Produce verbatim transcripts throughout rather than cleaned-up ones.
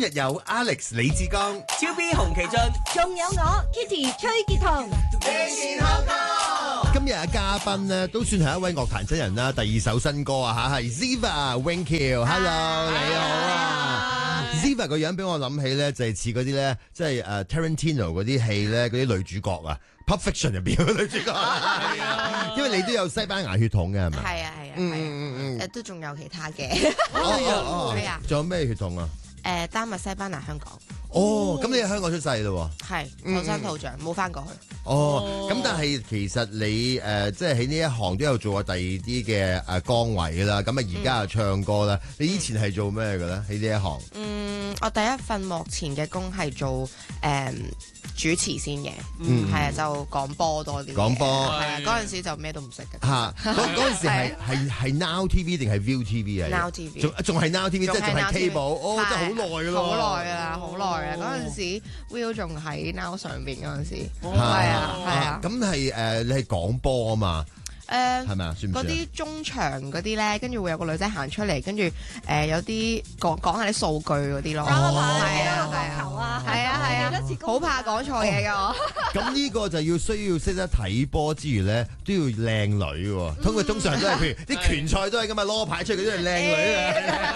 日有 Alex 李志剛、 超 B 洪其俊， 仲有我 Kitty 崔潔彤。 今日嘅嘉賓咧都算係一位樂壇新人啦，第二首新歌啊嚇係 Ziva Winkill，Hello 你好啊 Ziva 個樣俾我諗起咧就係似嗰啲咧即係誒 Tarantino 嗰啲戲咧嗰啲女主角啊 Pulp Fiction 入邊嗰女主角，係啊，因為你都有西班牙血統嘅係咪？ 係啊係啊嗯係嗯嗯啊，誒都仲有其他嘅， 哦哦係啊， 仲有咩血統啊？ 誒丹麥、西班牙、香港， 哦，咁你喺香港出世咯喎？ 係土生土長，冇翻過去。 哦，咁但係其實你誒、呃、即係喺呢一行都有做過第二啲嘅誒崗位啦，咁啊而家又唱歌啦，嗯、你以前係做咩嘅咧？喺呢一行？ 嗯，我第一份幕前嘅工係做誒、嗯、主持先嘅， 嗯， 係啊，就講波多啲。 講波係啊，嗰陣時就咩都唔識嘅。 嚇，嗰嗰陣時係係係 Now T V 定係 Viu T V 啊 ？Now T V 仲仲係 Now T V，即係仲係 cable，哦，真係好耐㗎咯。 好耐啊，好耐啊！嗰陣時 Viu 仲喺 Now 上邊嗰陣時，係係啊係啊。 咁係誒你係講波啊嘛？ 誒係咪啊？算唔算嗰啲中場嗰啲咧，跟住會有個女仔行出嚟，跟住誒有啲講講下啲數據嗰啲咯。係啊係球啊， 係啊係啊，好怕講錯嘢㗎我。 咁呢個就要需要識得睇波之餘咧，都要靚女喎。通過通常都係譬如啲拳賽都係咁嘛，攞牌出嚟嗰啲係靚女啊。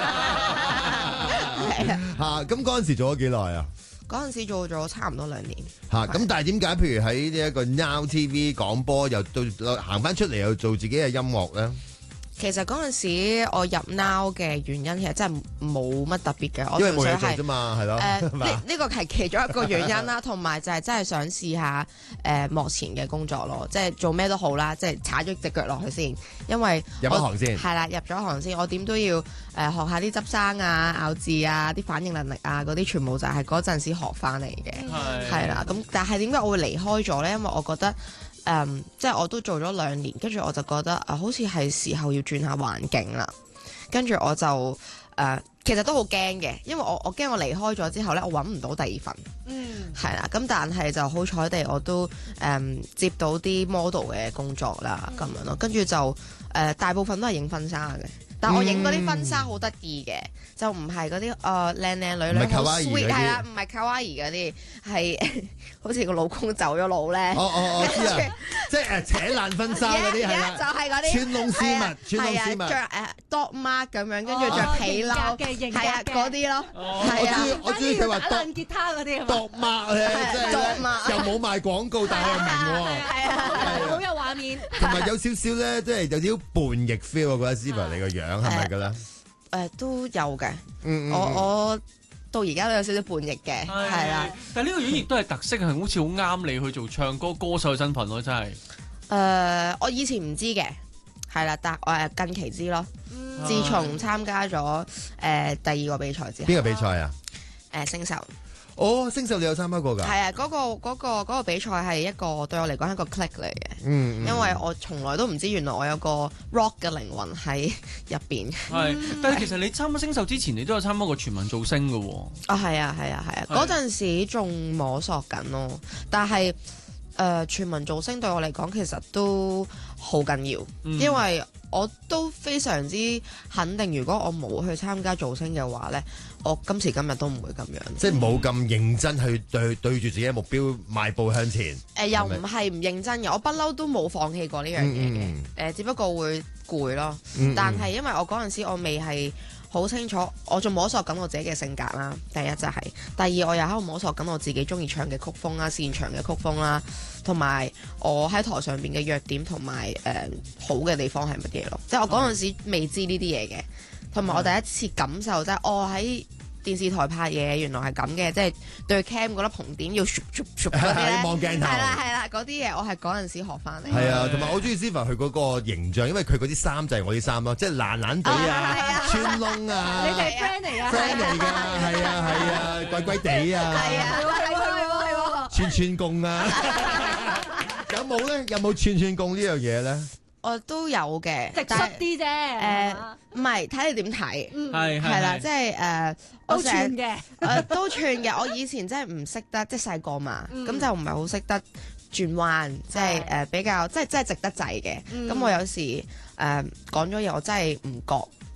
係啊。嚇！咁嗰陣時做咗幾耐啊？ 嗰陣時做咗差唔多兩年。 嚇！咁但係點解譬如喺呢一個 Now T V 講波，又到行翻出嚟又做自己嘅音樂咧？ 其實嗰陣時我入 Now 嘅原因其實真係冇乜特別嘅， 因為冇嘢我純粹係做啫嘛，係咯。 誒呢呢個係其中一個原因啦，同埋就係真係想試下誒幕前嘅工作咯，即係做咩都好啦，即係踩咗隻腳落去先，因為入咗行先係啦，入咗行先，我點都要誒、呃、學下啲執生啊、咬字啊、啲反應能力啊嗰啲，全部就係嗰陣時學翻嚟嘅，係啦。咁但係點解我會離開咗咧？因為我覺得。誒、嗯，即係我都做咗兩年，跟住我就覺得啊、呃，好似係時候要轉下環境啦。跟住我就誒、呃，其實都好驚嘅，因為我我驚我離開咗之後咧，我揾唔到第二份。嗯，係啦。咁但係就好彩地，我都誒、嗯、接到啲 model 嘅工作啦，咁、嗯、樣咯。跟住就誒、呃，大部分都係影婚紗嘅。但我影嗰啲婚紗好得意嘅，就唔係嗰啲誒靚靚女女好 sweet 係啦，唔係卡哇伊嗰啲，係好似個老公走咗佬咧。 哦哦，我知啊，即係誒扯爛婚紗嗰啲係啦， 就係嗰啲穿窿絲襪，穿窿絲襪， 着誒 dog mark 咁樣，跟住着皮褸嘅，係啊嗰啲咯。 我知我知佢話打爛吉他嗰啲。 dog mark 咧，即係又冇賣廣告，但係又明喎。 係啊， 好有畫面。 同埋有少少咧，即係有啲叛逆 feel，我覺得 Ziva 你個樣。係咪噶啦？ 誒都有嘅， 嗯嗯我我到而家都有少少叛逆嘅，係啦。 但係呢個樣亦都係特色，係好似好啱你去做唱歌歌手嘅身份咯，真係。 誒，我以前唔知嘅，係啦，但我誒近期知咯。自從參加咗誒第二個比賽之後， 邊個比賽啊？ 誒星秀。 哦，星秀你有參加過㗎？ 係啊，嗰個嗰個嗰個比賽係一個對我嚟講係一個 click 嚟嘅， 嗯， 因為我從來都唔知原來我有個 rock 嘅靈魂喺入邊。 係，但係其實你參加星秀之前，你都有參加過全民造星㗎喎。 啊，係啊，係啊，係啊，嗰陣時仲摸索緊咯，但係誒全民造星對我嚟講其實都好緊要， 嗯、 因為我都非常之肯定，如果我冇去參加造星嘅話咧，我今時今日都唔會咁樣， 即係冇咁認真去對對住自己嘅目標邁步向前。誒、 呃，又唔係唔認真嘅，我不嬲都冇放棄過呢樣嘢嘅。誒、 嗯呃，只不過會攰咯。 嗯、 但係因為我嗰陣時我未係好清楚，我仲摸索緊我自己嘅性格啦。第一就係、是，第二我又喺度摸索緊我自己中意唱嘅曲風啦、擅長嘅曲風啦，同埋我喺台上邊嘅弱點同埋誒好嘅地方係乜嘢咯。即係我嗰陣時未知呢啲嘢嘅，同埋我第一次感受即係我喺電視台拍嘢原來係咁嘅，即係對 cam 嗰粒紅點要 shoot shoot shoot 嗰啲咧， 望鏡頭， 係啦係啦嗰啲嘢，我係嗰陣時學翻嚟。 係啊，同埋我中意 Ziva 佢嗰個形象，因為佢嗰啲衫就係我啲衫咯，即係爛爛地啊、穿窿啊， 你哋 friend 嚟啊 friend 嚟㗎，係啊係啊，怪怪地啊， 係啊係喎係喎係喎， 串串貢啊，有冇咧？有冇串串貢呢樣嘢咧？ 我都有嘅， 直率啲啫。 誒唔係睇你點睇， 係係啦，即係誒都串嘅， 誒都串嘅。我以前真係唔識得，即係細個嘛，咁就唔係好識得轉彎，即係誒比較即係真係直得滯嘅。咁我有時誒講咗嘢，我真係唔覺。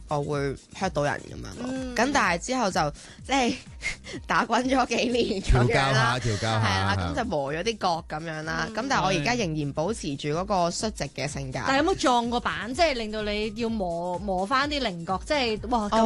我會 hurt 到人咁樣咯。 嗯咁、但係之後就即係打滾咗幾年咁調教樣啦下，。調教係啦， 下。 咁就磨咗啲角咁樣啦。咁、 嗯但係我而家仍然保持住嗰個率直嘅性格。 但係有冇撞過板，即係令到你要磨磨翻啲棱角，即係哇咁